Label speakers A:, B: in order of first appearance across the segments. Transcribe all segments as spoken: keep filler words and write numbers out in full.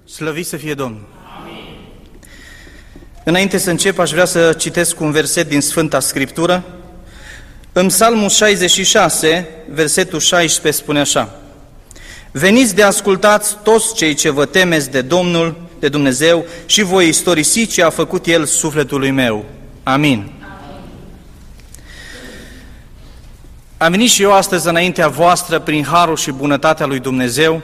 A: Slăvit să fie Domnul! Amin. Înainte să încep, aș vrea să citesc un verset din Sfânta Scriptură. În Psalmul șaizeci și șase, versetul șaisprezece, spune așa: Veniți de ascultați toți cei ce vă temeți de Domnul, de Dumnezeu, și voi istorisi ce a făcut El sufletului meu. Amin. Am venit și eu astăzi înaintea voastră prin harul și bunătatea lui Dumnezeu.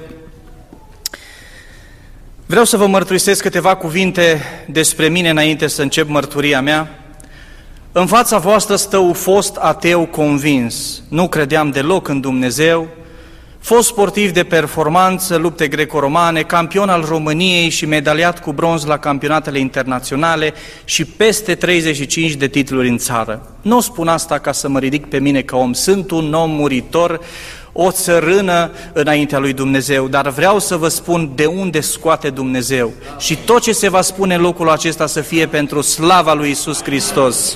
A: Vreau să vă mărturisesc câteva cuvinte despre mine înainte să încep mărturia mea. În fața voastră stă un fost ateu convins. Nu credeam deloc în Dumnezeu. Fost sportiv de performanță, lupte greco-romane, campion al României și medaliat cu bronz la campionatele internaționale și peste treizeci și cinci de titluri în țară. Nu o spun asta ca să mă ridic pe mine ca om. Sunt un om muritor, o țărână înaintea lui Dumnezeu, dar vreau să vă spun de unde scoate Dumnezeu. Și tot ce se va spune în locul acesta să fie pentru slava lui Iisus Hristos.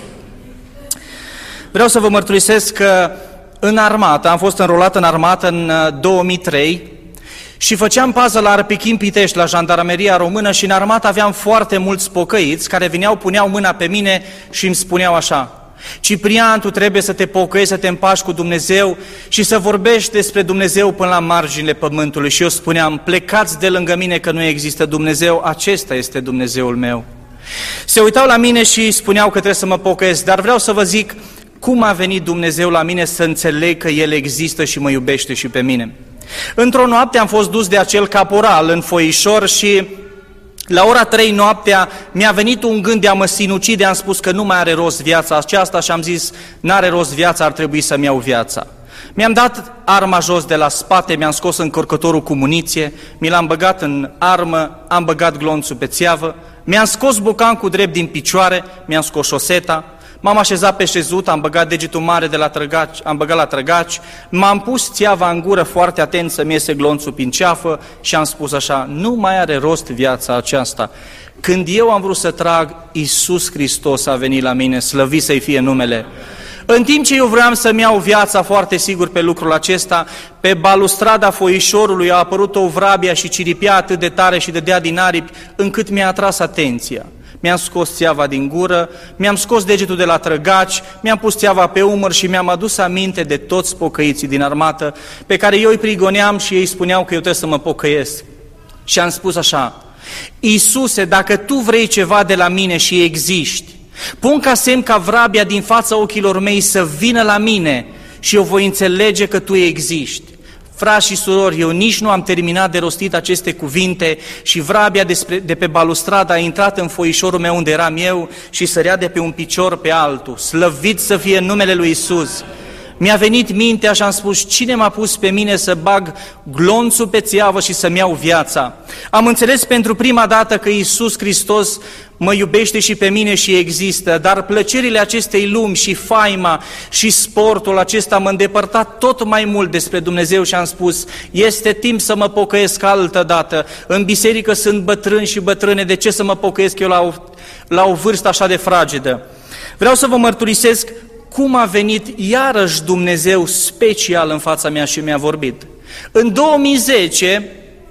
A: Vreau să vă mărturisesc că în armată, am fost înrolat în armată în două mii trei și făceam pază la Arpichin Pitești, la Jandarmeria Română, și în armată aveam foarte mulți pocăiți care veneau, puneau mâna pe mine și îmi spuneau așa: Ciprian, tu trebuie să te pocăiești, să te împaci cu Dumnezeu și să vorbești despre Dumnezeu până la marginile pământului. Și eu spuneam: plecați de lângă mine că nu există Dumnezeu, acesta este Dumnezeul meu. Se uitau la mine și spuneau că trebuie să mă pocăiesc, dar vreau să vă zic cum a venit Dumnezeu la mine să înțeleg că El există și mă iubește și pe mine. Într-o noapte am fost dus de acel caporal în foișor și la ora trei noaptea mi-a venit un gând de a mă sinucide, am spus că nu mai are rost viața aceasta și am zis: n-are rost viața, ar trebui să-mi iau viața. Mi-am dat arma jos de la spate, mi-am scos încărcătorul cu muniție, mi l-am băgat în armă, am băgat glonțul pe țeavă, mi-am scos bucancul drept din picioare, mi-am scos șoseta, m-am așezat pe șezut, am băgat degetul mare de la trăgaci, am băgat la trăgaci, m-am pus țeava în gură foarte atent să-mi iese glonțul prin ceafă și am spus așa: nu mai are rost viața aceasta. Când eu am vrut să trag, Iisus Hristos a venit la mine, slăvit să-i fie numele. În timp ce eu vreau să-mi iau viața, foarte sigur pe lucrul acesta, pe balustrada foișorului a apărut o vrabia și ciripea atât de tare și dădea din aripi, încât mi-a atras atenția. Mi-am scos țeava din gură, mi-am scos degetul de la trăgaci, mi-am pus țeava pe umăr și mi-am adus aminte de toți pocăiții din armată, pe care eu îi prigoneam și ei spuneau că eu trebuie să mă pocăiesc. Și am spus așa: Iisuse, dacă Tu vrei ceva de la mine și existi, pun ca semn ca vrabia din fața ochilor mei să vină la mine și eu voi înțelege că Tu existi. Frați și surori, eu nici nu am terminat de rostit aceste cuvinte și vrabia despre, de pe balustradă a intrat în foișorul meu unde eram eu și sărea de pe un picior pe altul. Slăvit să fie numele lui Iisus! Mi-a venit mintea și am spus: cine m-a pus pe mine să bag glonțul pe țeavă și să-mi iau viața? Am înțeles pentru prima dată că Iisus Hristos mă iubește și pe mine și există, dar plăcerile acestei lumi și faima și sportul acesta m-a îndepărtat tot mai mult despre Dumnezeu și am spus: este timp să mă pocăiesc altă dată. În biserică sunt bătrâni și bătrâne, de ce să mă pocăiesc eu la o, la o vârstă așa de fragedă? Vreau să vă mărturisesc cum a venit iarăși Dumnezeu special în fața mea și mi-a vorbit. În două mii zece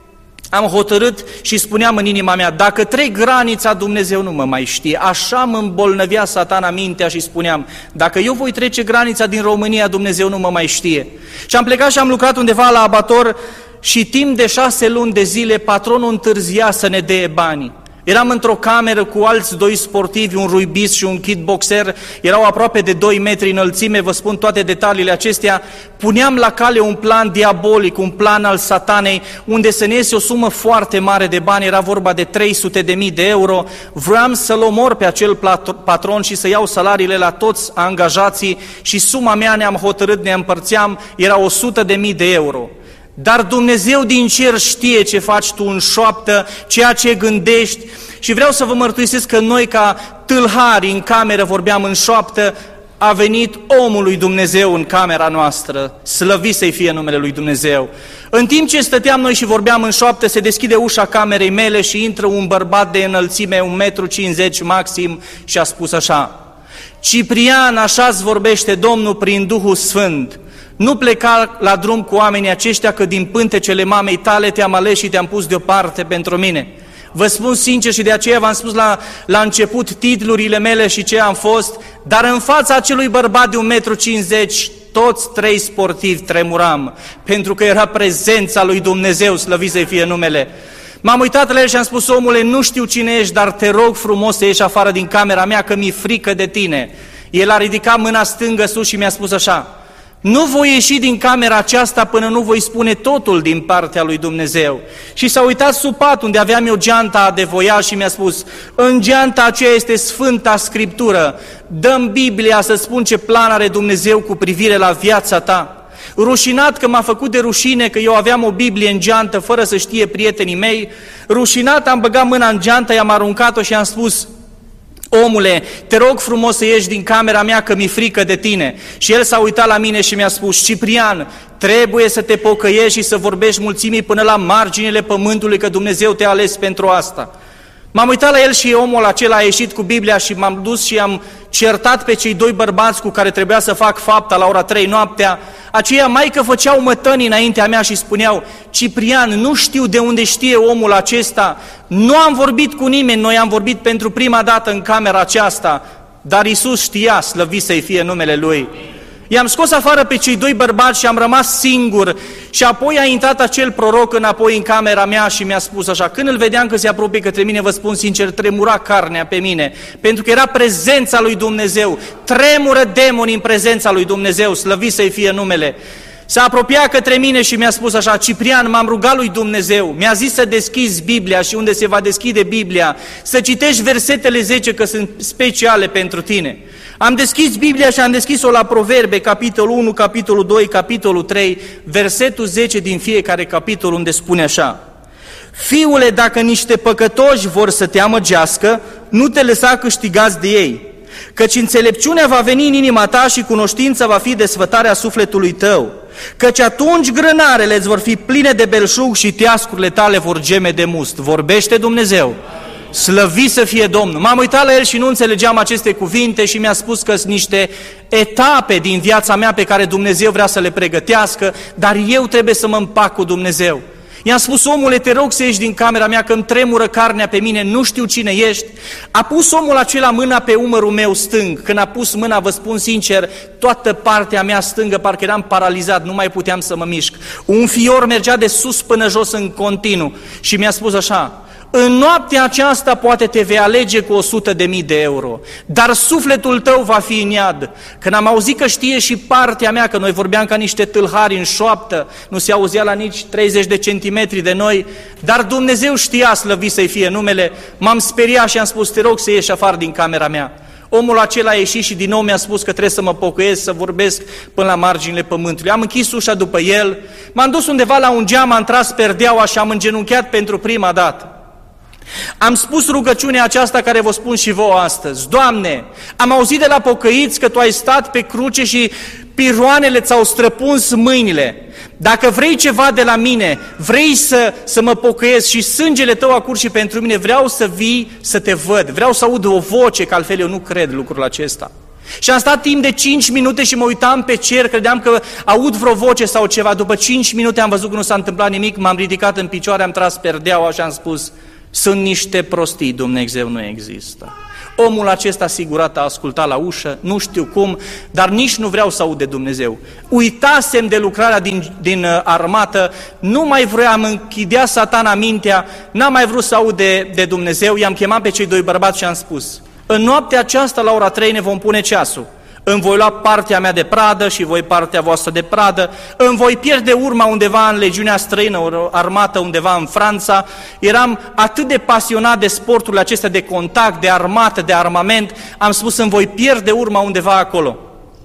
A: am hotărât și spuneam în inima mea: dacă trec granița, Dumnezeu nu mă mai știe. Așa mă îmbolnăvea Satana mintea și spuneam: dacă eu voi trece granița din România, Dumnezeu nu mă mai știe. Și am plecat și am lucrat undeva la abator și timp de șase luni de zile patronul întârzia să ne dea banii. Eram într-o cameră cu alți doi sportivi, un rugbist și un kickboxer, erau aproape de doi metri înălțime, vă spun toate detaliile acestea. Puneam la cale un plan diabolic, un plan al satanei, unde să ne iese o sumă foarte mare de bani, era vorba de trei sute de mii de euro. Vreau să-l omor pe acel patron și să iau salariile la toți angajații și suma mea, ne-am hotărât, ne împărțeam, era o sută de mii de euro. Dar Dumnezeu din cer știe ce faci tu în șoaptă, ceea ce gândești, și vreau să vă mărturisesc că noi ca tâlhari în cameră vorbeam în șoaptă, a venit omul lui Dumnezeu în camera noastră, slăvit să-i fie numele lui Dumnezeu. În timp ce stăteam noi și vorbeam în șoaptă, se deschide ușa camerei mele și intră un bărbat de înălțime, un metru cincizeci maxim, și a spus așa: Ciprian, așa-ți vorbește Domnul prin Duhul Sfânt. Nu pleca la drum cu oamenii aceștia, că din pântecele mamei tale te-am ales și te-am pus deoparte pentru mine. Vă spun sincer și de aceea v-am spus la, la început titlurile mele și ce am fost, dar în fața acelui bărbat de un metru cincizeci, toți trei sportivi tremuram, pentru că era prezența lui Dumnezeu, slăvit să fie numele. M-am uitat la el și am spus, omule, nu știu cine ești, dar te rog frumos să ieși afară din camera mea, că mi-e frică de tine. El a ridicat mâna stângă sus și mi-a spus așa: nu voi ieși din camera aceasta până nu voi spune totul din partea lui Dumnezeu. Și s-a uitat sub pat unde aveam eu geanta de voiaj și mi-a spus: în geanta aceea este Sfânta Scriptură, dă-mi Biblia să spun ce plan are Dumnezeu cu privire la viața ta. Rușinat că m-a făcut de rușine că eu aveam o Biblie în geantă fără să știe prietenii mei, rușinat am băgat mâna în geantă, i-am aruncat-o și am spus: omule, te rog frumos să ieși din camera mea că mi-e frică de tine. Și el s-a uitat la mine și mi-a spus: Ciprian, trebuie să te pocăiești și să vorbești mulțimii până la marginile pământului, că Dumnezeu te-a ales pentru asta. M-am uitat la el și omul acela a ieșit cu Biblia și m-am dus și am certat pe cei doi bărbați cu care trebuia să fac fapta la ora trei noaptea. Aceia mai că făceau mătănii înaintea mea și spuneau: Ciprian, nu știu de unde știe omul acesta, nu am vorbit cu nimeni, noi am vorbit pentru prima dată în camera aceasta, dar Iisus știa, slăvit să-i fie numele Lui. I-am scos afară pe cei doi bărbați și am rămas singur și apoi a intrat acel proroc înapoi în camera mea și mi-a spus așa: când îl vedeam că se apropie către mine, vă spun sincer, tremura carnea pe mine, pentru că era prezența lui Dumnezeu, tremură demonii în prezența lui Dumnezeu, slăvit să-i fie numele. S-a apropiat către mine și mi-a spus așa: Ciprian, m-am rugat lui Dumnezeu, mi-a zis să deschizi Biblia și unde se va deschide Biblia, să citești versetele zece, că sunt speciale pentru tine. Am deschis Biblia și am deschis-o la Proverbe, capitolul unu, capitolul doi, capitolul trei, versetul zece din fiecare capitol, unde spune așa: fiule, dacă niște păcătoși vor să te amăgească, nu te lăsa câștigați de ei, căci înțelepciunea va veni în inima ta și cunoștința va fi desfătarea sufletului tău, căci atunci grânarele îți vor fi pline de belșug și teascurile tale vor geme de must. Vorbește Dumnezeu! Slăvit să fie Domnul! M-am uitat la el și nu înțelegeam aceste cuvinte și mi-a spus că sunt niște etape din viața mea pe care Dumnezeu vrea să le pregătească, dar eu trebuie să mă împac cu Dumnezeu. I-am spus: omule, te rog să ieși din camera mea că îmi tremură carnea pe mine, nu știu cine ești. A pus omul acela mâna pe umărul meu stâng. Când a pus mâna, vă spun sincer, toată partea mea stângă, parcă eram paralizat, nu mai puteam să mă mișc. Un fior mergea de sus până jos în continuu și mi-a spus așa: în noaptea aceasta poate te vei alege cu o sută de mii de euro, dar sufletul tău va fi în iad. Când am auzit că știe și partea mea, că noi vorbeam ca niște tâlhari în șoaptă, nu se auzea la nici treizeci de centimetri de noi, dar Dumnezeu știa, slăvit să-i fie numele, m-am speriat și am spus: te rog să ieși afară din camera mea. Omul acela a ieșit și din nou mi-a spus că trebuie să mă pocăiesc, să vorbesc până la marginile pământului. Am închis ușa după el, m-am dus undeva la un geam, am tras perdeaua și am îngenunchiat pentru prima dată. Am spus rugăciunea aceasta care vă spun și vouă astăzi: Doamne, am auzit de la pocăiți că Tu ai stat pe cruce și piroanele ți-au străpuns mâinile. Dacă vrei ceva de la mine, vrei să, să mă pocăiesc și sângele Tău a curs și pentru mine, vreau să vii să Te văd, vreau să aud o voce, că altfel eu nu cred lucrul acesta. Și am stat timp de cinci minute și mă uitam pe cer, credeam că aud vreo voce sau ceva. După cinci minute am văzut că nu s-a întâmplat nimic, m-am ridicat în picioare, am tras perdeaua și am spus: sunt niște prostii, Dumnezeu nu există. Omul acesta sigurat a ascultat la ușă, nu știu cum, dar nici nu vreau să aud de Dumnezeu. Uitasem de lucrarea din, din armată, nu mai vreau, îmi închidea Satana mintea, n-am mai vrut să aud de, de Dumnezeu. I-am chemat pe cei doi bărbați și am spus: în noaptea aceasta la ora trei ne vom pune ceasul. Îmi voi lua partea mea de pradă și voi partea voastră de pradă, îmi voi pierde urma undeva în legiunea străină, o armată undeva în Franța. Eram atât de pasionat de sporturile acestea de contact, de armată, de armament, am spus: îmi voi pierde urma undeva acolo.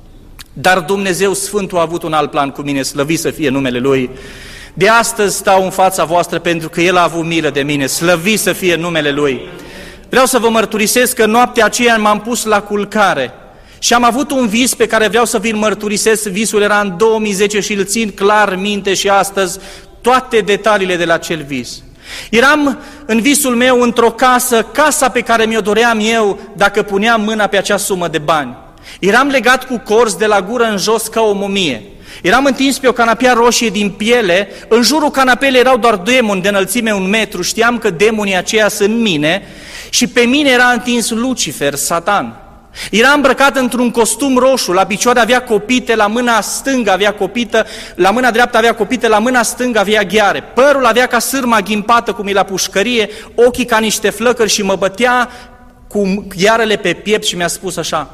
A: Dar Dumnezeu Sfântul a avut un alt plan cu mine, slăvit să fie numele Lui. De astăzi stau în fața voastră pentru că El a avut milă de mine, slăvit să fie numele Lui. Vreau să vă mărturisesc că noaptea aceea m-am pus la culcare și am avut un vis pe care vreau să vi-l mărturisesc. Visul era în două mii zece și îl țin clar minte și astăzi toate detaliile de la acel vis. Eram în visul meu într-o casă, casa pe care mi-o doream eu dacă puneam mâna pe acea sumă de bani. Eram legat cu corzi de la gură în jos ca o momie Eram întins pe o canapea roșie din piele, în jurul canapelei erau doar demoni de înălțime un metru, știam că demonii aceia sunt mine și pe mine era întins Lucifer, Satan. Era îmbrăcat într-un costum roșu, la picioare avea copite, la mâna stângă avea copită, la mâna dreaptă avea copite, la mâna stângă avea gheare. Părul avea ca sârma ghimpată, cum e la pușcărie, ochii ca niște flăcări și mă bătea cu ghearele pe piept și mi-a spus așa: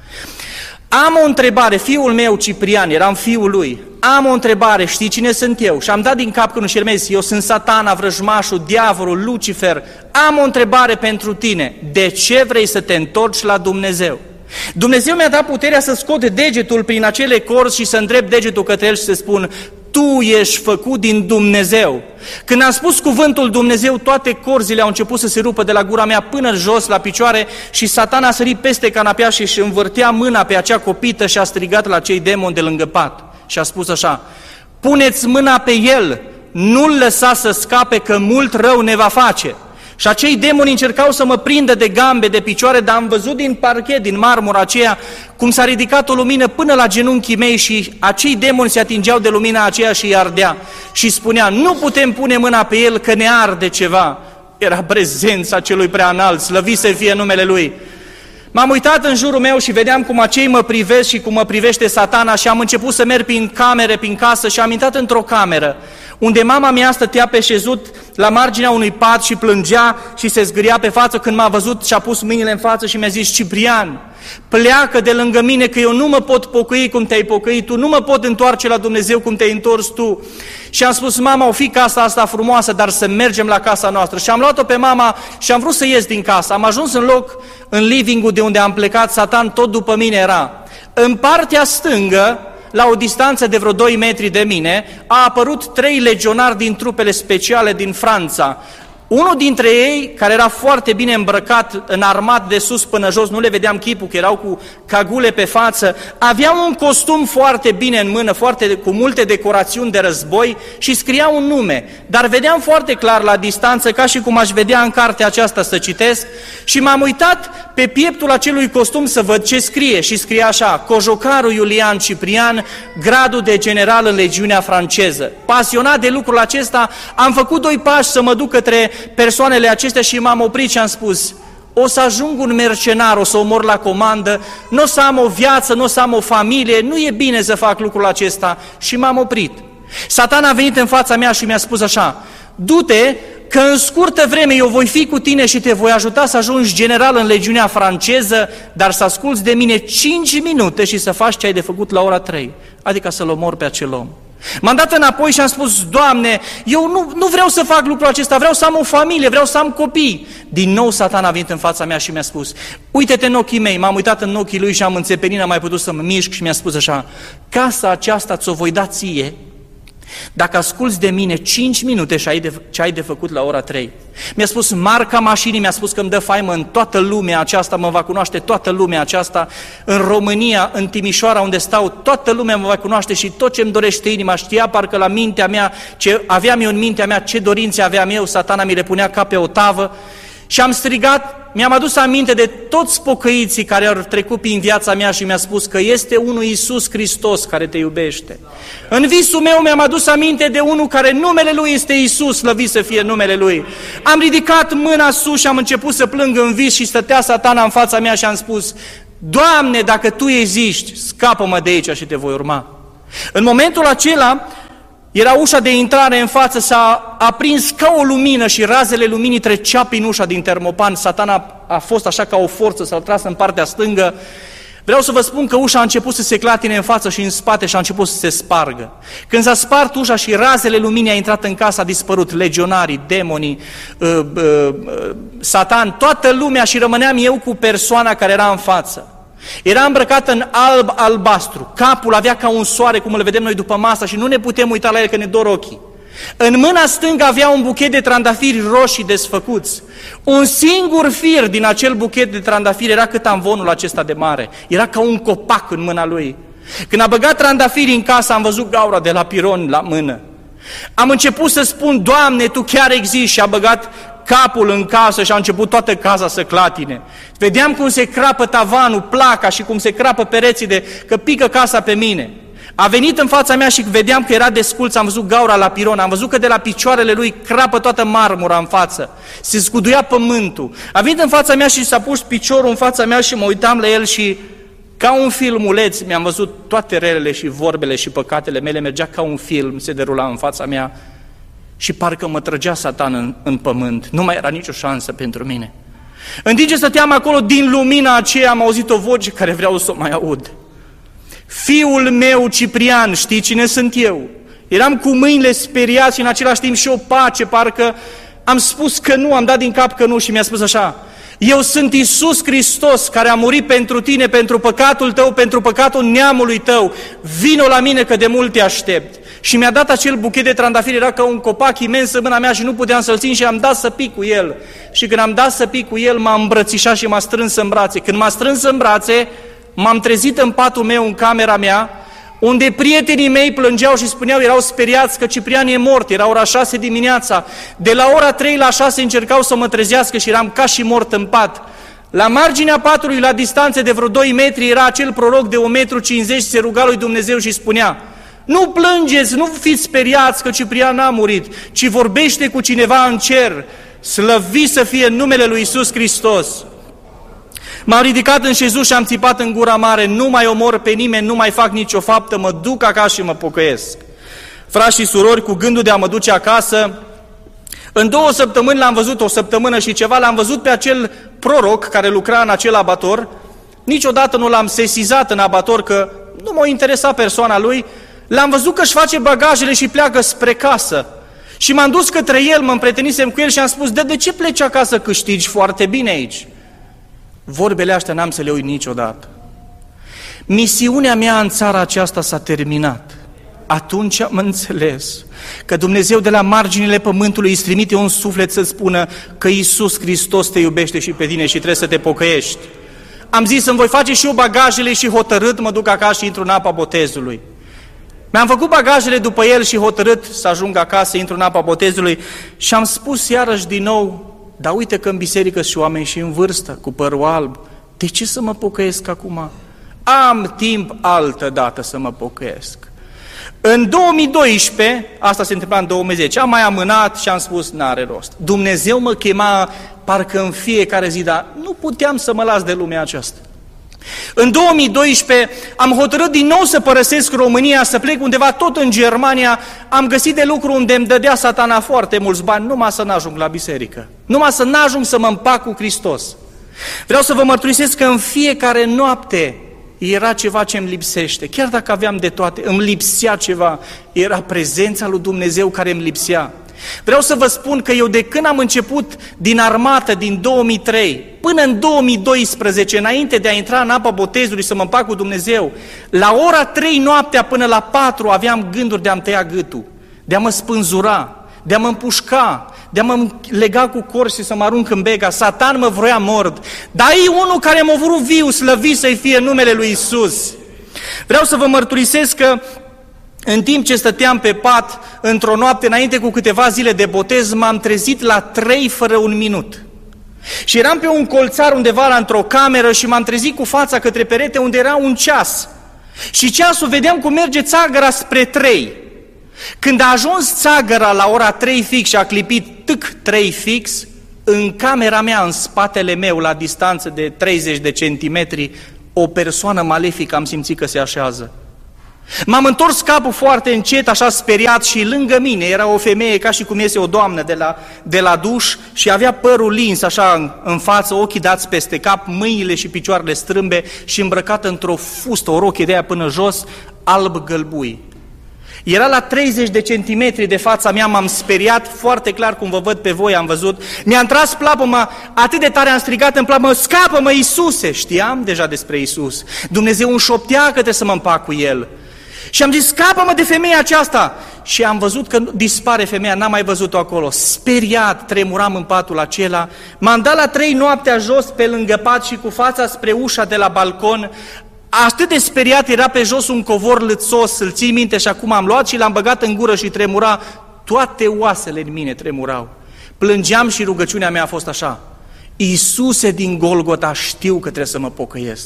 A: am o întrebare, fiul meu Ciprian, eram fiul lui, am o întrebare, știi cine sunt eu? Și am dat din cap când își eu sunt Satana, vrăjmașul, diavolul, Lucifer. Am o întrebare pentru tine, de ce vrei să te întorci la Dumnezeu? Dumnezeu mi-a dat puterea să scot degetul prin acele corzi și să îndrept degetul către el și să spun: tu ești făcut din Dumnezeu. Când am spus cuvântul Dumnezeu, toate corzile au început să se rupă de la gura mea până jos la picioare și Satan a sărit peste canapea și își învârtea mâna pe acea copită și a strigat la cei demoni de lângă pat. Și a spus așa: puneți mâna pe el, nu-l lăsa să scape, că mult rău ne va face. Și acei demoni încercau să mă prindă de gambe, de picioare, dar am văzut din parchet, din marmura aceea, cum s-a ridicat o lumină până la genunchii mei și acei demoni se atingeau de lumina aceea și îi ardea. Și spunea: nu putem pune mâna pe el că ne arde ceva. Era prezența celui preanalt, slăvit să fie numele lui. M-am uitat în jurul meu și vedeam cum acei mă privesc și cum mă privește Satana și am început să merg prin camere, prin casă și am intrat într-o cameră unde mama mea stătea pe șezut la marginea unui pat și plângea și se zgâria pe față. Când m-a văzut și-a pus mâinile în față și mi-a zis: Ciprian, pleacă de lângă mine că eu nu mă pot pocăi cum te-ai pocăit tu, nu mă pot întoarce la Dumnezeu cum te-ai întors tu. Și am spus: mama, o fi casa asta frumoasă, dar să mergem la casa noastră. Și am luat-o pe mama și am vrut să ies din casă. Am ajuns în loc, în living-ul de unde am plecat, Satan tot după mine era. În partea stângă, la o distanță de vreo doi metri de mine, a apărut trei legionari din trupele speciale din Franța. Unul dintre ei, care era foarte bine îmbrăcat, înarmat de sus până jos, nu le vedeam chipul, că erau cu cagule pe față, avea un costum foarte bine în mână, foarte, cu multe decorațiuni de război și scria un nume, dar vedeam foarte clar la distanță, ca și cum aș vedea în cartea aceasta să citesc, și m-am uitat pe pieptul acelui costum să văd ce scrie și scria așa: Cojocarul Iulian Ciprian, gradul de general în legiunea franceză. Pasionat de lucrul acesta, am făcut doi pași să mă duc către persoanele acestea și m-am oprit și am spus: o să ajung un mercenar, o să omor la comandă, nu o să am o viață, nu o să am o familie, nu e bine să fac lucrul acesta. Și m-am oprit. Satan a venit în fața mea și mi-a spus așa: du-te, că în scurtă vreme eu voi fi cu tine și te voi ajuta să ajungi general în legiunea franceză, dar să asculți de mine cinci minute și să faci ce ai de făcut la ora trei, adică să-l omor pe acel om. M-am dat înapoi și am spus: Doamne, eu nu, nu vreau să fac lucrul acesta, vreau să am o familie, vreau să am copii. Din nou Satan a venit în fața mea și mi-a spus: uite-te în ochii mei. M-am uitat în ochii lui și am înțepenit, n-am mai putut să mă mișc și mi-a spus așa: casa aceasta ți-o voi da ție dacă asculți de mine cinci minute și ai de, ce ai de făcut la ora trei. Mi-a spus marca mașinii, mi-a spus că îmi dă faimă în toată lumea aceasta, mă va cunoaște toată lumea aceasta, în România, în Timișoara unde stau, toată lumea mă va cunoaște și tot ce-mi dorește inima. Știa parcă la mintea mea, ce aveam eu în mintea mea, ce dorințe aveam eu, Satana mi le punea ca pe o tavă. Și am strigat, mi-am adus aminte de toți pocăiții care au trecut prin viața mea și mi-a spus că este unul Iisus Hristos care te iubește. În visul meu mi-am adus aminte de unul care numele lui este Iisus, slăvit să fie numele lui. Am ridicat mâna sus și am început să plâng în vis și stătea Satana în fața mea și am spus: Doamne, dacă Tu existi, scapă-mă de aici și te voi urma. În momentul acela, era ușa de intrare în față, s-a aprins ca o lumină și razele luminii trecea prin ușa din termopan. Satana a fost așa ca o forță, s-a tras în partea stângă. Vreau să vă spun că ușa a început să se clatine în față și în spate și a început să se spargă. Când s-a spart ușa și razele luminii a intrat în casă, a dispărut legionarii, demonii, uh, uh, uh, Satan, toată lumea și rămâneam eu cu persoana care era în față. Era îmbrăcat în alb albastru, capul avea ca un soare, cum îl vedem noi după masă și nu ne putem uita la el că ne dor ochii. În mâna stângă avea un buchet de trandafiri roșii desfăcuți. Un singur fir din acel buchet de trandafiri era cât amvonul acesta de mare. Era ca un copac în mâna lui. Când a băgat trandafirii în casă, am văzut gaura de la piron la mână. Am început să spun: Doamne, Tu chiar existi, și a băgat capul în casă și a început toată casa să clatine. Vedeam cum se crapă tavanul, placa și cum se crapă pereții de că pică casa pe mine. A venit în fața mea și vedeam că era desculț, am văzut gaura la piron, am văzut că de la picioarele lui crapă toată marmura în față, se scuduia pământul. A venit în fața mea și s-a pus piciorul în fața mea și mă uitam la el și ca un filmuleț mi-am văzut toate relele și vorbele și păcatele mele, mergea ca un film, se derula în fața mea și parcă mă trăgea Satan în, în pământ, nu mai era nicio șansă pentru mine. În timp ce stăteam acolo, din lumina aceea am auzit o voce care vreau să o mai aud. Fiul meu Ciprian, știi cine sunt eu? Eram cu mâinile speriat și în același timp și o pace, parcă am spus că nu, am dat din cap că nu și mi-a spus așa: eu sunt Iisus Hristos care a murit pentru tine, pentru păcatul tău, pentru păcatul neamului tău. Vino la mine că de mult te aștept. Și mi-a dat acel buchet de trandafiri, era ca un copac imens în mâna mea și nu puteam să-l țin și am dat să pic cu el. Și când am dat să pic cu el, m-a îmbrățișat și m-a strâns în brațe. Când m-a strâns în brațe, m-am trezit în patul meu, în camera mea, unde prietenii mei plângeau și spuneau, erau speriați că Ciprian e mort, era ora șase dimineața. De la ora trei la șase încercau să mă trezească și eram ca și mort în pat. La marginea patului, la distanțe de vreo doi metri, era acel proroc de un metru cincizeci, se ruga lui Dumnezeu și spunea: nu plângeți, nu fiți speriați că Ciprian n-a murit, ci vorbește cu cineva în cer, slăvit să fie numele lui Iisus Hristos. M-am ridicat în șezut și am țipat în gura mare: nu mai omor pe nimeni, nu mai fac nicio faptă, mă duc acasă și mă pocăiesc. Frați și surori, cu gândul de a mă duce acasă, în două săptămâni l-am văzut, o săptămână și ceva, l-am văzut pe acel proroc care lucra în acel abator. Niciodată nu l-am sesizat în abator, că nu m-a interesat persoana lui. L-am văzut că își face bagajele și pleacă spre casă. Și m-am dus către el, mă împrietenisem cu el și am spus: de, de ce pleci acasă, câștigi foarte bine aici? Vorbele astea n-am să le uit niciodată. Misiunea mea în țara aceasta s-a terminat. Atunci am înțeles că Dumnezeu de la marginile pământului îți trimite un suflet să spună că Iisus Hristos te iubește și pe tine și trebuie să te pocăiești. Am zis: îmi voi face și eu bagajele și hotărât mă duc acasă și intru în apa botezului. Mi-am făcut bagajele după el și hotărât să ajung acasă, intru în apa botezului și am spus iarăși din nou: dar uite că în biserică sunt și oameni și în vârstă, cu părul alb, de ce să mă pocăiesc acum? Am timp altă dată să mă pocăiesc. În două mii doisprezece, asta se întâmpla în două mii zece, am mai amânat și am spus: n-are rost. Dumnezeu mă chema parcă în fiecare zi, dar nu puteam să mă las de lumea aceasta. În două mii doisprezece am hotărât din nou să părăsesc România, să plec undeva tot în Germania. Am găsit de lucru unde îmi dădea Satana foarte mulți bani, numai să n-ajung la biserică, numai să n-ajung să mă împac cu Hristos. Vreau să vă mărturisesc că în fiecare noapte era ceva ce îmi lipsește. Chiar dacă aveam de toate, îmi lipsea ceva. Era prezența lui Dumnezeu care îmi lipsea. Vreau să vă spun că eu de când am început din armată, din două mii trei, până în două mii doisprezece, înainte de a intra în apa botezului să mă împac cu Dumnezeu, la ora trei noaptea până la patru aveam gânduri de a-mi tăia gâtul, de a mă spânzura, de a mă împușca, de a mă lega cu corzi și să mă arunc în bega. Satan mă vroia mord, dar e unul care m-a vrut viu, slăvit să-i fie numele lui Iisus. Vreau să vă mărturisesc că în timp ce stăteam pe pat, într-o noapte înainte cu câteva zile de botez, m-am trezit la trei fără un minut. Și eram pe un colțar undeva la într-o cameră și m-am trezit cu fața către perete unde era un ceas. Și ceasul vedeam cum merge țagăra spre trei. Când a ajuns țagăra la ora trei fix și a clipit tâc trei fix, în camera mea, în spatele meu, la distanță de treizeci de centimetri, o persoană malefică am simțit că se așează. M-am întors capul foarte încet, așa speriat, și lângă mine era o femeie ca și cum iese o doamnă de la, de la duș și avea părul lins așa în, în față, ochii dați peste cap, mâinile și picioarele strâmbe și îmbrăcată într-o fustă, o rochie de aia până jos, alb-gălbui. Era la treizeci de centimetri de fața mea, m-am speriat foarte clar cum vă văd pe voi, am văzut. Mi-a tras plapă-mă, atât de tare am strigat în plapă: scapă-mă, Iisuse! Știam deja despre Iisus. Dumnezeu îmi șoptea că trebuie să mă împac cu El. Și am zis: scapă-mă de femeia aceasta! Și am văzut că dispare femeia, n-am mai văzut-o acolo. Speriat, tremuram în patul acela. M-am dat la trei noaptea jos pe lângă pat și cu fața spre ușa de la balcon. Atât de speriat, era pe jos un covor lățos, îl ții minte, și acum am luat și l-am băgat în gură și tremura. Toate oasele în mine tremurau. Plângeam și rugăciunea mea a fost așa: Iisuse din Golgota, știu că trebuie să mă pocăiesc.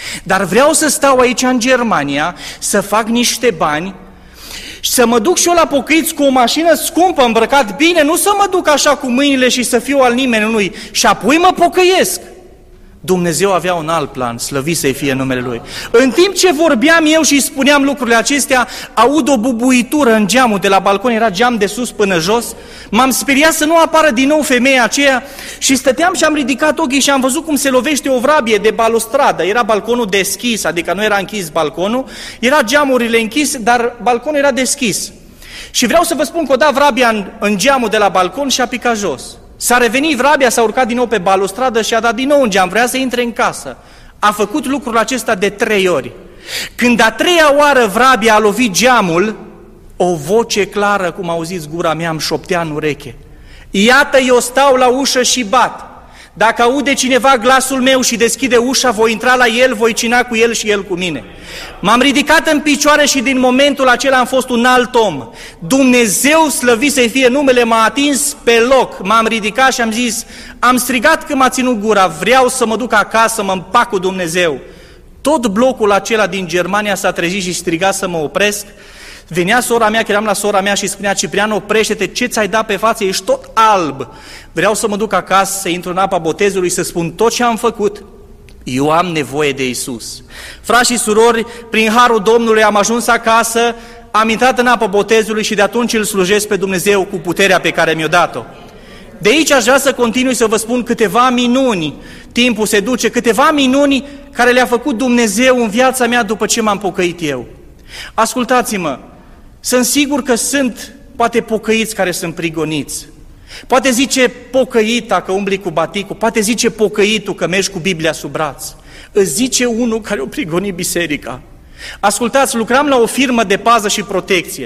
A: Dar vreau să stau aici în Germania, să fac niște bani și să mă duc și eu la pocăiți cu o mașină scumpă, îmbrăcat bine, nu să mă duc așa cu mâinile și să fiu al nimănui și apoi mă pocăiesc. Dumnezeu avea un alt plan, slăvit să-i fie numele Lui. În timp ce vorbeam eu și spuneam lucrurile acestea, aud o bubuitură în geamul de la balcon, era geam de sus până jos, m-am speriat să nu apară din nou femeia aceea și stăteam și am ridicat ochii și am văzut cum se lovește o vrabie de balustradă. Era balconul deschis, adică nu era închis balconul, era geamurile închise, dar balconul era deschis. Și vreau să vă spun că o da vrabia în, în geamul de la balcon și a picat jos. S-a revenit vrabia, s-a urcat din nou pe balustradă și a dat din nou în geam, vrea să intre în casă. A făcut lucrul acesta de trei ori. Când a treia oară vrabia a lovit geamul, o voce clară, cum auziți gura mea, îmi șoptea în ureche. Iată, eu stau la ușă și bat. Dacă aude cineva glasul meu și deschide ușa, voi intra la el, voi cina cu el și el cu mine. M-am ridicat în picioare și din momentul acela am fost un alt om. Dumnezeu, slăvit să-i fie numele, m-a atins pe loc. M-am ridicat și am zis, am strigat că m-a ținut gura, vreau să mă duc acasă, să mă împac cu Dumnezeu. Tot blocul acela din Germania s-a trezit și striga să mă opresc. Venea sora mea, că eram la sora mea și spunea, Ciprian, oprește-te, ce ți-ai dat pe față, ești tot alb. Vreau să mă duc acasă, să intru în apa botezului, să spun tot ce am făcut. Eu am nevoie de Iisus. Frați și surori, prin harul Domnului am ajuns acasă, am intrat în apa botezului și de atunci îl slujesc pe Dumnezeu cu puterea pe care mi-a dat-o. De aici aș vrea să continui să vă spun câteva minuni, timpul se duce, câteva minuni care le-a făcut Dumnezeu în viața mea după ce m-am pocăit eu. Ascultați-mă, sunt sigur că sunt poate pocăiți care sunt prigoniți. Poate zice pocăita că umbli cu baticul, poate zice pocăitul că mergi cu Biblia sub braț. Îți zice unul care o prigoni biserica. Ascultați, lucram la o firmă de pază și protecție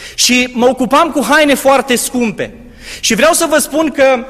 A: și mă ocupam cu haine foarte scumpe. Și vreau să vă spun că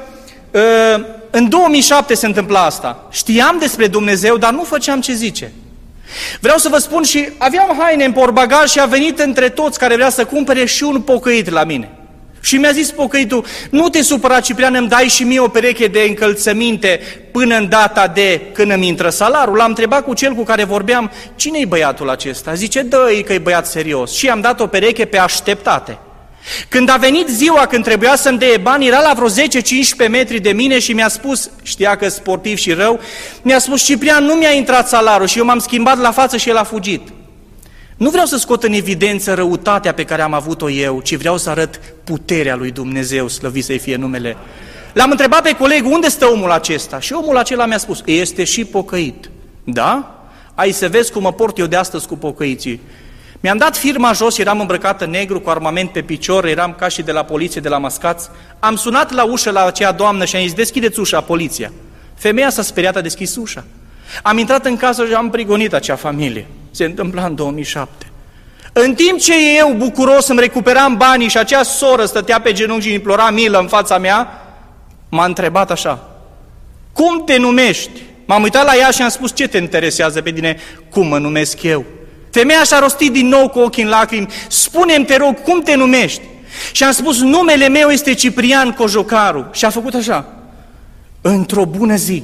A: în două mii șapte se întâmpla asta. Știam despre Dumnezeu, dar nu făceam ce zice. Vreau să vă spun și aveam haine în portbagaj și a venit între toți care vrea să cumpere și un pocăit la mine. Și mi-a zis pocăitul, nu te supăra, Ciprian, îmi dai și mie o pereche de încălțăminte până în data de când îmi intră salarul. L-am întrebat cu cel cu care vorbeam, cine-i băiatul acesta? Zice, dă-i că e băiat serios. Și i-am dat o pereche pe așteptate. Când a venit ziua când trebuia să-mi dea bani, era la vreo zece cincisprezece metri de mine și mi-a spus, știa că sportiv și rău, mi-a spus, Ciprian, nu mi-a intrat salarul și eu m-am schimbat la față și el a fugit. Nu vreau să scot în evidență răutatea pe care am avut-o eu, ci vreau să arăt puterea lui Dumnezeu, slăvit să-i fie numele. L-am întrebat pe coleg, unde stă omul acesta? Și omul acela mi-a spus, este și pocăit. Da? Ai să vezi cum mă port eu de astăzi cu pocăiții. Mi-am dat firma jos, eram îmbrăcată negru, cu armament pe picior, eram ca și de la poliție, de la Mascați. Am sunat la ușă la acea doamnă și am zis, deschideți ușa, poliția. Femeia s-a speriat, a deschis ușa. Am intrat în casă și am prigonit acea familie. Se întâmpla în două mii șapte. În timp ce eu, bucuros, îmi recuperam banii și acea soră stătea pe genunchi și implora milă în fața mea, m-a întrebat așa, cum te numești? M-am uitat la ea și am spus, ce te interesează pe tine? Cum mă numesc eu? Femeia și-a rostit din nou cu ochii în lacrimi, spune-mi, te rog, cum te numești? Și am spus, numele meu este Ciprian Cojocaru. Și a făcut așa, într-o bună zi,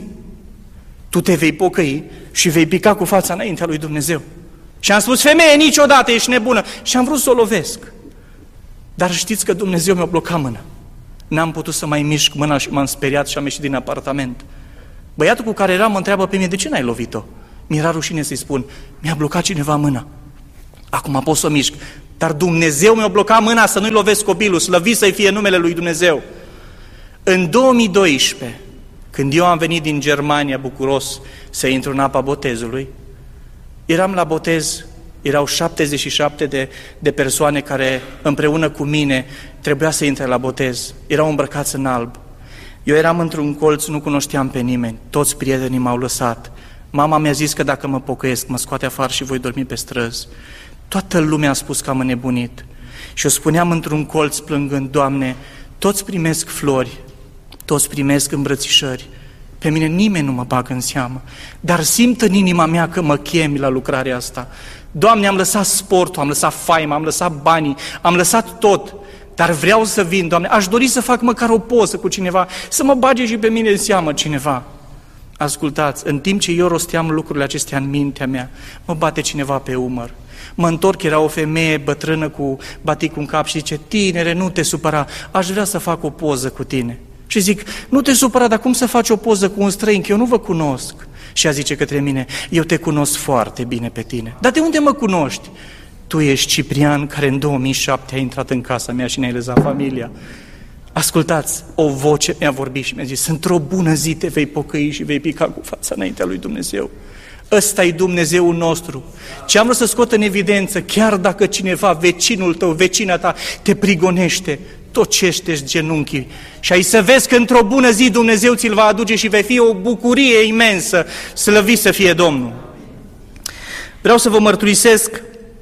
A: tu te vei pocăi și vei pica cu fața înaintea lui Dumnezeu. Și am spus, femeie, niciodată ești nebună. Și am vrut să o lovesc. Dar știți că Dumnezeu mi-a blocat mâna. N-am putut să mai mișc mâna și m-am speriat și am ieșit din apartament. Băiatul cu care eram mă întreabă pe mine, de ce n-ai lovit-o? Mi-era rușine să-i spun, mi-a blocat cineva mâna. Acum pot să o mișc. Dar Dumnezeu mi-a blocat mâna să nu-i lovesc copilul, slăvit să-i fie numele lui Dumnezeu. În două mii doisprezece, când eu am venit din Germania bucuros să intru în apa botezului, eram la botez, erau șaptezeci și șapte de, de persoane care împreună cu mine trebuia să intre la botez. Erau îmbrăcați în alb. Eu eram într-un colț, nu cunoșteam pe nimeni, toți prietenii m-au lăsat. Mama mi-a zis că dacă mă pocăiesc, mă scoate afară și voi dormi pe străzi. Toată lumea a spus că am înnebunit. Și eu spuneam într-un colț plângând, Doamne, toți primesc flori, toți primesc îmbrățișări. Pe mine nimeni nu mă bagă în seamă, dar simt în inima mea că mă chemi la lucrarea asta. Doamne, am lăsat sportul, am lăsat faima, am lăsat banii, am lăsat tot, dar vreau să vin, Doamne, aș dori să fac măcar o poză cu cineva, să mă bage și pe mine în seamă cineva. Ascultați, în timp ce eu rosteam lucrurile acestea în mintea mea, mă bate cineva pe umăr. Mă întorc, era o femeie bătrână cu baticul în cap și zice: tinere, nu te supăra, aș vrea să fac o poză cu tine. Și zic: nu te supăra, dar cum să faci o poză cu un străin, că eu nu vă cunosc? Și ea zice către mine: eu te cunosc foarte bine pe tine. Dar de unde mă cunoști? Tu ești Ciprian, care în două mii șapte a intrat în casa mea și ne-ai lezat familia. Ascultați, o voce mi-a vorbit și mi-a zis: într-o bună zi te vei pocăi și vei pica cu fața înaintea lui Dumnezeu. Ăsta e Dumnezeul nostru. Ce am vrut să scot în evidență, chiar dacă cineva, vecinul tău, vecina ta, te prigonește, tocește-și genunchii și ai să vezi că într-o bună zi Dumnezeu ți-l va aduce și vei fi o bucurie imensă, slăvit să fie Domnul. Vreau să vă mărturisesc,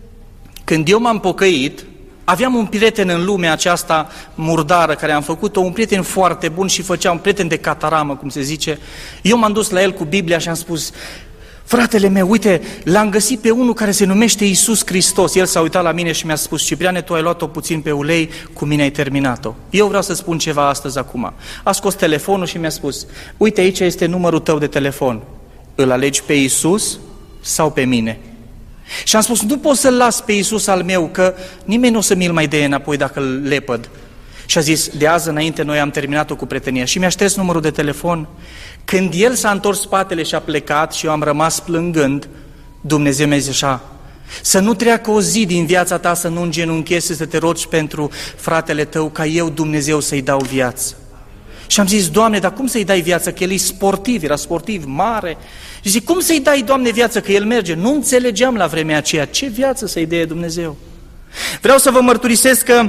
A: când eu m-am pocăit, aveam un prieten în lumea aceasta murdară care am făcut-o, un prieten foarte bun și făcea un prieten de cataramă, cum se zice. Eu m-am dus la el cu Biblia și am spus: fratele meu, uite, l-am găsit pe unul care se numește Iisus Hristos. El s-a uitat la mine și mi-a spus: Cipriane, tu ai luat-o puțin pe ulei, cu mine ai terminat-o. Eu vreau să spun ceva astăzi acum. A scos telefonul și mi-a spus: uite, aici este numărul tău de telefon. Îl alegi pe Iisus sau pe mine? Și am spus: nu pot să-l las pe Iisus al meu, că nimeni nu o să mi-l mai dea înapoi dacă îl lepăd. Și a zis: de azi înainte noi am terminat-o cu prietenia. Și mi-a șters numărul de telefon. Când el s-a întors spatele și a plecat și eu am rămas plângând, Dumnezeu mi-a zis așa: să nu treacă o zi din viața ta să nu îngenunchezi, să te rogi pentru fratele tău, ca eu, Dumnezeu, să-i dau viață. Și am zis: Doamne, dar cum să-i dai viață? Că el e sportiv, era sportiv, mare. Și zic: cum să-i dai, Doamne, viață? Că el merge. Nu înțelegeam la vremea aceea ce viață să-i dea Dumnezeu. Vreau să vă mărturisesc că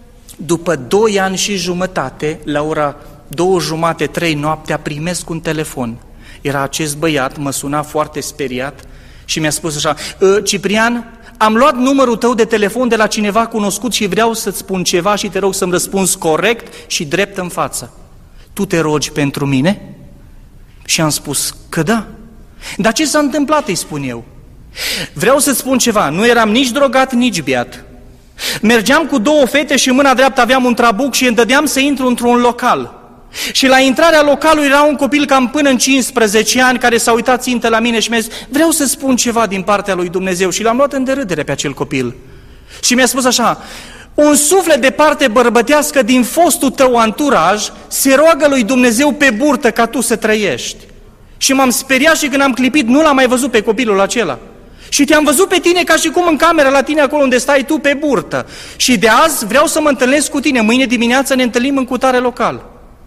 A: după doi ani și jumătate, la ora două jumate, trei noaptea, primesc un telefon. Era acest băiat, mă suna foarte speriat și mi-a spus așa: Ciprian, am luat numărul tău de telefon de la cineva cunoscut și vreau să-ți spun ceva și te rog să-mi răspunzi corect și drept în față. Tu te rogi pentru mine? Și am spus că da. Dar ce s-a întâmplat, îi spun eu? Vreau să-ți spun ceva, nu eram nici drogat, nici beat. Mergeam cu două fete și în mâna dreaptă aveam un trabuc și îmi dădeam să intru într-un local. Și la intrarea localului era un copil cam până în cincisprezece ani care s-a uitat țintă la mine și mi-a zis: vreau să spun ceva din partea lui Dumnezeu. Și l-am luat în derâdere pe acel copil. Și mi-a spus așa: un suflet de parte bărbătească din fostul tău anturaj se roagă lui Dumnezeu pe burtă ca tu să trăiești. Și m-am speriat și când am clipit nu l-am mai văzut pe copilul acela. Și te-am văzut pe tine ca și cum în cameră la tine acolo unde stai tu pe burtă. Și de azi vreau să mă întâlnesc cu tine, mâine dimineață ne întâlnim în cutare local.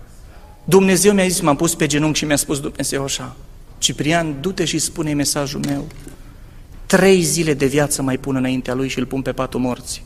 A: Dumnezeu mi-a zis, m-am pus pe genunchi și mi-a spus Dumnezeu așa: Ciprian, du-te și spune mesajul meu. Trei zile de viață mai pun înaintea lui și îl pun pe patul morții.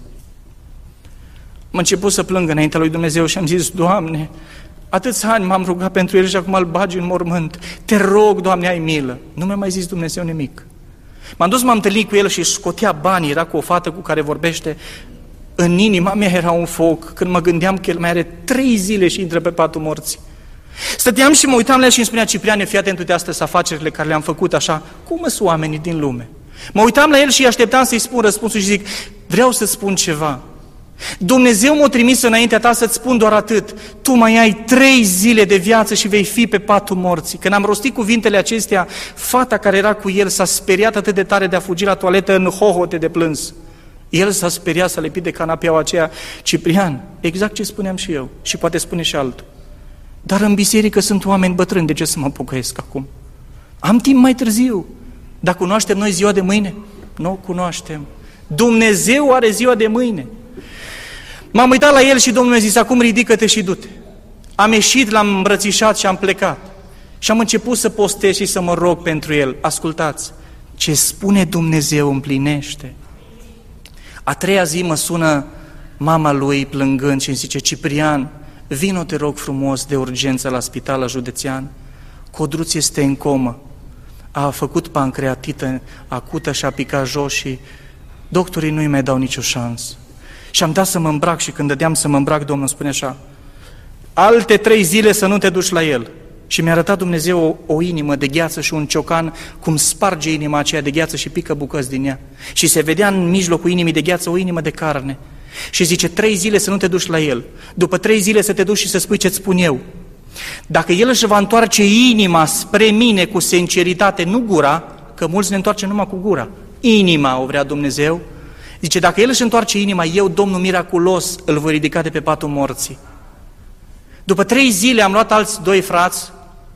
A: Am început să plâng înaintea lui Dumnezeu și am zis: Doamne, atâția ani m-am rugat pentru el și acum îl bagi în mormânt. Te rog, Doamne, ai milă. Nu mi-a mai zis Dumnezeu nimic. M-am dus, m-am întâlnit cu el și scotea banii, era cu o fată cu care vorbește. În inima mea era un foc când mă gândeam că el mai are trei zile și intră pe patul morții. Stăteam și mă uitam la el și îmi spunea: Cipriane, fii atent, uite astăzi afacerile care le-am făcut așa. Cum sunt oamenii din lume? Mă uitam la el și așteptam să-i spun răspunsul și zic: vreau să spun ceva. Dumnezeu m-a trimis înaintea ta să-ți spun doar atât: tu mai ai trei zile de viață și vei fi pe patul morții. Când am rostit cuvintele acestea, fata care era cu el s-a speriat atât de tare de a fugi la toaletă în hohote de plâns. El s-a speriat să lepi de canapeaua aceea. Ciprian, exact ce spuneam și eu, și poate spune și altul. Dar în biserică sunt oameni bătrâni, de ce să mă pocăiesc acum? Am timp mai târziu. Dar cunoaștem noi ziua de mâine? Nu o cunoaștem. Dumnezeu are ziua de mâine. M-am uitat la el și Domnul mi-a zis: acum ridică-te și du-te. Am ieșit, l-am îmbrățișat și am plecat. Și am început să postez și să mă rog pentru el. Ascultați, ce spune Dumnezeu împlinește. A treia zi mă sună mama lui plângând și îmi zice: Ciprian, vino, te rog frumos, de urgență la spitalul județean. Codruț este în comă. A făcut pancreatită acută și a picat jos și doctorii nu-i mai dau nicio șansă. Și am dat să mă îmbrac și când dădeam să mă îmbrac, Domnul spune așa: alte trei zile să nu te duci la el. Și mi-a arătat Dumnezeu o, o inimă de gheață și un ciocan, cum sparge inima aceea de gheață și pică bucăți din ea. Și se vedea în mijlocul inimii de gheață o inimă de carne. Și zice: trei zile să nu te duci la el. După trei zile să te duci și să spui ce-ți spun eu. Dacă El își va întoarce inima spre mine cu sinceritate, nu gura, că mulți ne întoarcem numai cu gura, inima o vrea Dumnezeu, zice, dacă El își întoarce inima, eu, Domnul miraculos, îl voi ridica de pe patul morții. După trei zile am luat alți doi frați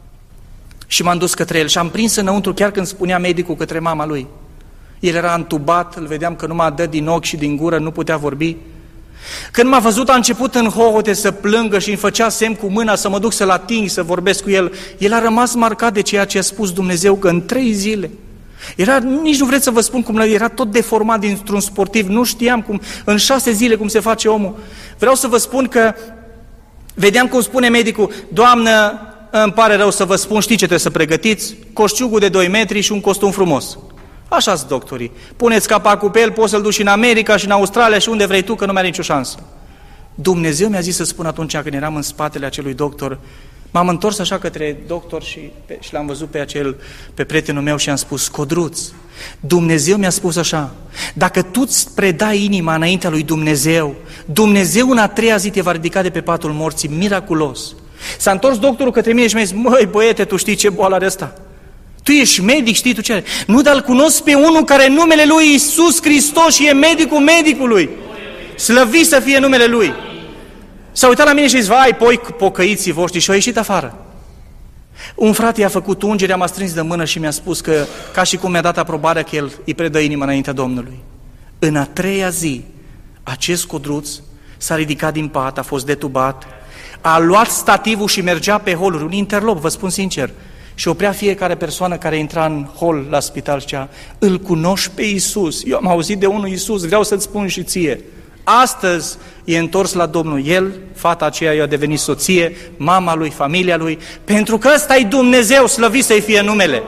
A: și m-am dus către el și am prins înăuntru chiar când spunea medicul către mama lui. El era întubat, îl vedeam că numai dă din ochi și din gură, nu putea vorbi. Când m-a văzut, a început în hohote să plângă și îmi făcea semn cu mâna să mă duc să-l ating, să vorbesc cu el. El a rămas marcat de ceea ce a spus Dumnezeu, că în trei zile. Era, nici nu vreți să vă spun cum era tot deformat dintr-un sportiv, nu știam cum, în șase zile cum se face omul. Vreau să vă spun că vedeam cum spune medicul, Doamnă, îmi pare rău să vă spun, știi ce trebuie să pregătiți? Coșciugul de doi metri și un costum frumos. Așa-s doctorii. Puneți capacul pe el, poți să-l duci în America și în Australia și unde vrei tu, că nu mai are nicio șansă. Dumnezeu mi-a zis să spun atunci când eram în spatele acelui doctor, m-am întors așa către doctor și, pe, și l-am văzut pe acel, pe prietenul meu și am spus, Codruț, Dumnezeu mi-a spus așa, dacă tu îți predai inima înaintea lui Dumnezeu, Dumnezeu în a treia zi te va ridica de pe patul morții, miraculos. S-a întors doctorul către mine și mi-a zis, măi băiete, tu știi ce boală are ăsta? Tu ești medic, știi tu ce are? Nu, dar îl cunosc pe unul care numele lui Iisus Hristos și e medicul medicului. Slăvit să fie numele lui. S-a uitat la mine și a zis, vai, poi pocăiții voștri, și au ieșit afară. Un frate i-a făcut ungerea, m-a strâns de mână și mi-a spus că, ca și cum mi-a dat aprobarea, că el îi predă inima înaintea Domnului. În a treia zi, acest Codruț s-a ridicat din pat, a fost detubat, a luat stativul și mergea pe holuri, un interlop, vă spun sincer, și oprea fiecare persoană care intra în hol la spital și zicea, îl cunoști pe Iisus, eu am auzit de unul Iisus, vreau să-ți spun și ție. Astăzi e întors la Domnul. El, fata aceea, i-a devenit soție, mama lui, familia lui, pentru că ăsta e Dumnezeu, slăvit să-i fie numele.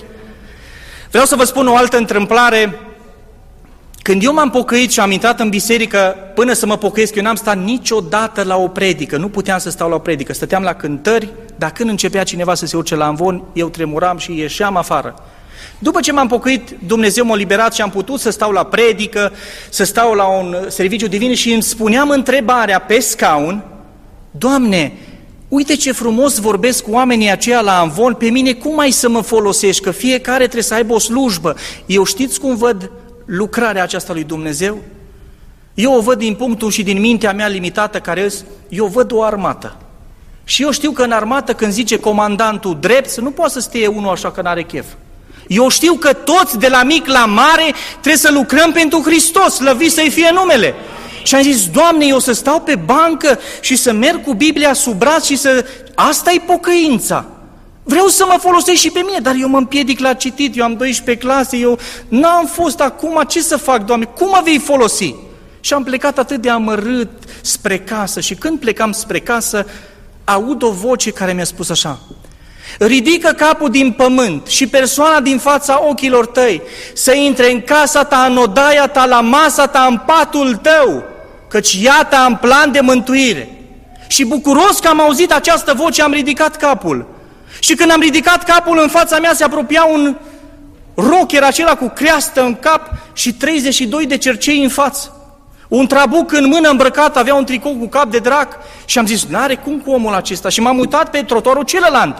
A: Vreau să vă spun o altă întâmplare. Când eu m-am pocăit și am intrat în biserică, până să mă pocăiesc, eu n-am stat niciodată la o predică, nu puteam să stau la o predică, stăteam la cântări, dar când începea cineva să se urce la amvon, eu tremuram și ieșeam afară. După ce m-am pocăit, Dumnezeu m-a liberat și am putut să stau la predică, să stau la un serviciu divin și îmi spuneam întrebarea pe scaun, Doamne, uite ce frumos vorbesc cu oamenii aceia la amvon, pe mine cum ai să mă folosești, că fiecare trebuie să aibă o slujbă. Eu știți cum văd lucrarea aceasta lui Dumnezeu? Eu o văd din punctul și din mintea mea limitată care îs, eu văd o armată. Și eu știu că în armată când zice comandantul drept, nu poate să stea unul așa că n-are chef. Eu știu că toți, de la mic la mare, trebuie să lucrăm pentru Hristos, slăvit să-i fie numele. Și am zis, Doamne, eu să stau pe bancă și să merg cu Biblia sub braț și să... Asta e pocăința. Vreau să mă folosesc și pe mine, dar eu mă împiedic la citit, eu am doisprezece clase, eu n-am fost acum, ce să fac, Doamne, cum mă vei folosi? Și am plecat atât de amărât spre casă și când plecam spre casă, aud o voce care mi-a spus așa, ridică capul din pământ și persoana din fața ochilor tăi să intre în casa ta, în odaia ta, la masa ta, în patul tău, căci iată am plan de mântuire. Și bucuros că am auzit această voce, am ridicat capul. Și când am ridicat capul, în fața mea se apropia un rocker acela cu creastă în cap și treizeci și doi de cercei în față. Un trabuc în mână îmbrăcat, avea un tricou cu cap de drac și am zis, n-are cum cu omul acesta. Și m-am uitat pe trotuarul celălalt.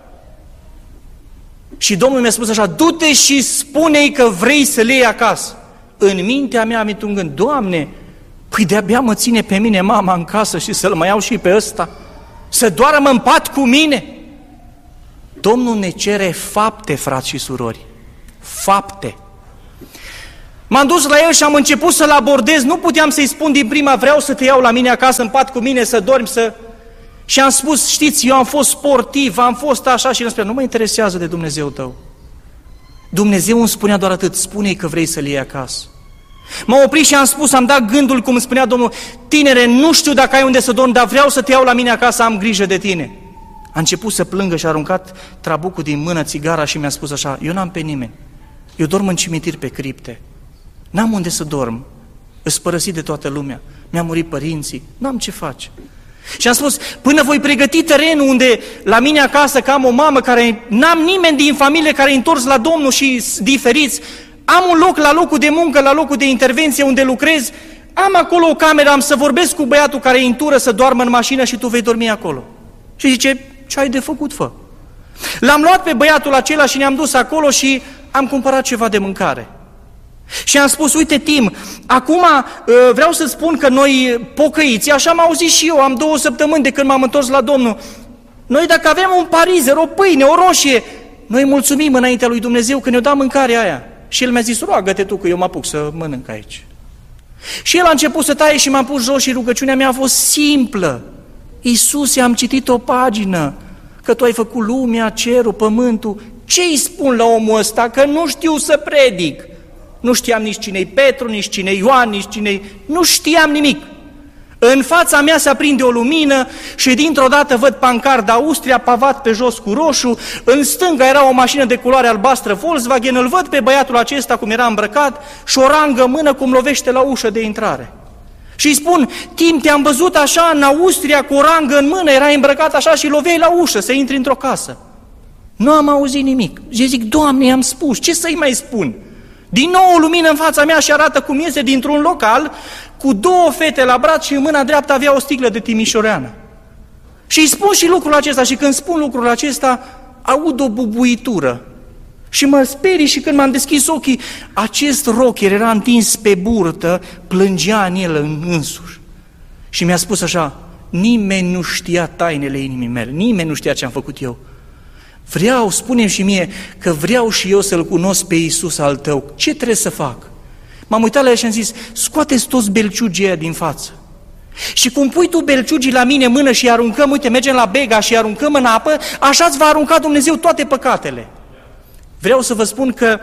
A: Și Domnul mi-a spus așa, du-te și spune-i că vrei să le iei acasă. În mintea mea am venit un gând, Doamne, păi de-abia mă ține pe mine mama în casă și să-l mai iau și pe ăsta, să doară-mă în pat cu mine. Domnul ne cere fapte, frați și surori, fapte. M-am dus la el și am început să-l abordez, nu puteam să-i spun din prima, vreau să te iau la mine acasă în pat cu mine, să dormi, să... Și am spus, știți, eu am fost sportiv, am fost așa și îmi spunea, nu mă interesează de Dumnezeu tău. Dumnezeu îmi spunea doar atât, spune-i că vrei să-l iei acasă. M-am oprit și am spus, am dat gândul, cum îmi spunea Domnul, tinere, nu știu dacă ai unde să dormi, dar vreau să te iau la mine acasă, am grijă de tine. A început să plângă și a aruncat trabucul din mână, țigara și mi-a spus așa, eu n-am pe nimeni, eu dorm în cimitir pe cripte, n-am unde să dorm, îs părăsit de toată lumea, mi-a murit părinții, n-am ce face. Și am spus, până voi pregăti terenul unde la mine acasă, că am o mamă care, n-am nimeni din familie care e întors la Domnul și diferiți, am un loc la locul de muncă, la locul de intervenție unde lucrez, am acolo o cameră, am să vorbesc cu băiatul care e în tură să doarmă în mașină și tu vei dormi acolo. Și zice, ce ai de făcut, fă. L-am luat pe băiatul acela și ne-am dus acolo și am cumpărat ceva de mâncare. Și am spus, uite Tim, acum vreau să spun că noi pocăiți, așa am auzit și eu, am două săptămâni de când m-am întors la Domnul, noi dacă avem un parizer, o pâine, o roșie, noi mulțumim înaintea lui Dumnezeu că ne-o da mâncarea aia. Și el mi-a zis, roagă-te tu că eu mă apuc să mănânc aici. Și el a început să taie și m-am pus jos și rugăciunea mea a fost simplă. Iisuse, am citit o pagină, că tu ai făcut lumea, cerul, pământul. Ce îi spun la omul ăsta? Că nu știu să predic. Nu știam nici cine-i Petru, nici cine-i Ioan, nici cine-i... Nu știam nimic. În fața mea se aprinde o lumină și dintr-o dată văd pancard Austria, pavat pe jos cu roșu, în stânga era o mașină de culoare albastră Volkswagen, îl văd pe băiatul acesta cum era îmbrăcat și o rangă în mână cum lovește la ușă de intrare. Și îi spun, Tim, te-am văzut așa în Austria cu o rangă în mână, erai îmbrăcat așa și loveai la ușă să intri într-o casă. Nu am auzit nimic. Și zic, Doamne, i-am spus, ce să-i mai spun? Din nou o lumină în fața mea și arată cum iese dintr-un local cu două fete la braț și în mâna dreaptă avea o sticlă de timișoreană. Și îi spun și lucrul acesta și când spun lucrul acesta aud o bubuitură și mă sperii și când m-am deschis ochii, acest rocker era întins pe burtă, plângea în el în însuși. Și mi-a spus așa, nimeni nu știa tainele inimii mele, nimeni nu știa ce am făcut eu. Vreau, spune-mi și mie, că vreau și eu să-L cunosc pe Iisus al tău. Ce trebuie să fac? M-am uitat la el și am zis, scoate-ți toți belciugii aia din față. Și cum pui tu belciugii la mine în mână și aruncăm, uite, mergem la Bega și aruncăm în apă, așa îți va arunca Dumnezeu toate păcatele. Vreau să vă spun că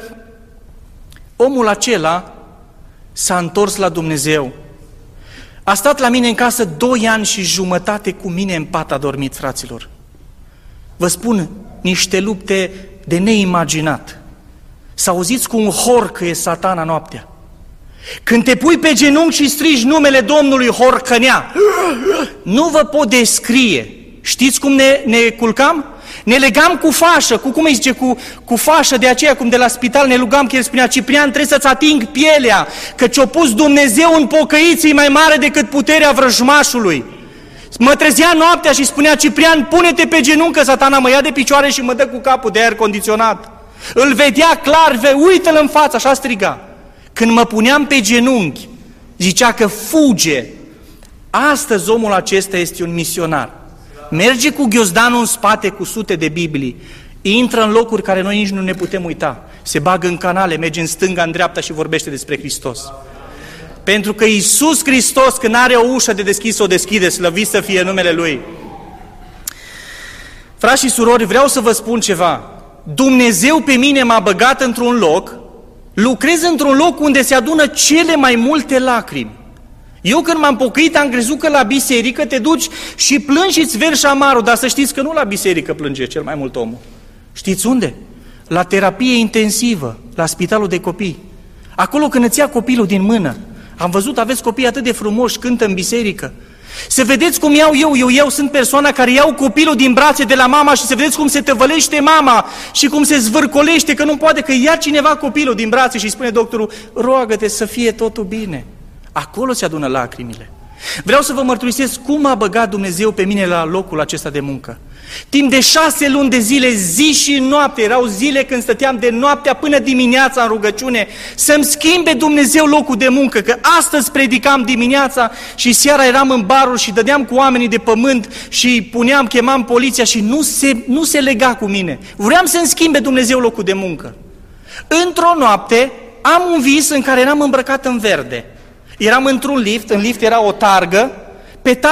A: omul acela s-a întors la Dumnezeu. A stat la mine în casă doi ani și jumătate cu mine în pat a dormit, fraților. Vă spun, niște lupte de neimaginat. Să auziți cu un horcă Satana noaptea. Când te pui pe genunchi și strigi numele Domnului, horcănea. Nu vă pot descrie. Știți cum ne, ne culcam? Ne legam cu fașă, cu cum îi zice, cu, cu fașă de aceea, cum de la spital ne rugam, că el spunea, Ciprian, trebuie să-ți ating pielea, că ți-o pus Dumnezeu în pocăiții mai mare decât puterea vrăjmașului. Mă trezea noaptea și spunea, Ciprian, pune-te pe genunchi, că Satana mă ia de picioare și mă dă cu capul de aer condiționat. Îl vedea clar, uită-l în față, așa striga. Când mă puneam pe genunchi, zicea că fuge. Astăzi omul acesta este un misionar. Merge cu ghiozdanul în spate cu sute de Biblii, intră în locuri care noi nici nu ne putem uita, se bagă în canale, merge în stânga, în dreapta și vorbește despre Hristos. Pentru că Iisus Hristos, când are o ușă de deschis, o deschide, slăvit să fie numele Lui. Frați și surori, vreau să vă spun ceva. Dumnezeu pe mine m-a băgat într-un loc, lucrez într-un loc unde se adună cele mai multe lacrimi. Eu când m-am pocăit am crezut că la biserică te duci și plângi și îți verși amarul, dar să știți că nu la biserică plânge cel mai mult omul. Știți unde? La terapie intensivă, la spitalul de copii. Acolo când îți ia copilul din mână. Am văzut, aveți copii atât de frumoși, cântă în biserică. Să vedeți cum iau eu, eu, eu sunt persoana care iau copilul din brațe de la mama și să vedeți cum se tăvălește mama și cum se zvârcolește, că nu poate, că ia cineva copilul din brațe și spune doctorul, roagă-te să fie totul bine. Acolo se adună lacrimile. Vreau să vă mărturisesc cum a băgat Dumnezeu pe mine la locul acesta de muncă. Timp de șase luni de zile, zi și noapte, erau zile când stăteam de noaptea până dimineața în rugăciune, să-mi schimbe Dumnezeu locul de muncă, că astăzi predicam dimineața și seara eram în barul și dădeam cu oamenii de pământ și puneam, chemam poliția și nu se, nu se lega cu mine. Vreau să-mi schimbe Dumnezeu locul de muncă. Într-o noapte am un vis în care eram îmbrăcat în verde. Eram într-un lift, în lift era o targă, pe